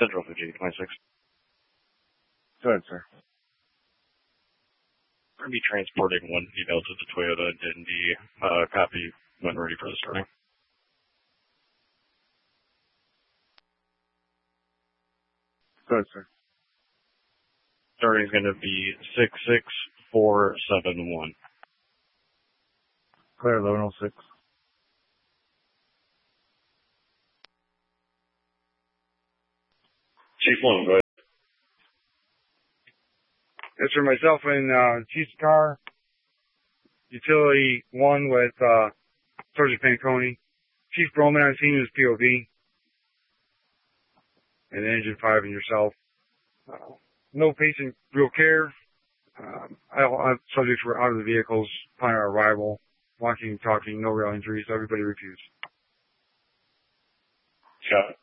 Central 5826. Go ahead, sir. We're going to be transporting one female to the Toyota Indy. Copy when ready for the starting. Go ahead, sir. Starting is going to be 66471. Clear 1106. Chief 1, go ahead. Yes, sir. Myself and Chief's car. Utility 1 with Sergeant Panconi. Chief Broman on scene is POV. And Engine 5 and yourself. No patient real care. Subjects were out of the vehicles upon our arrival. Walking, talking, no real injuries. Everybody refused. Copy.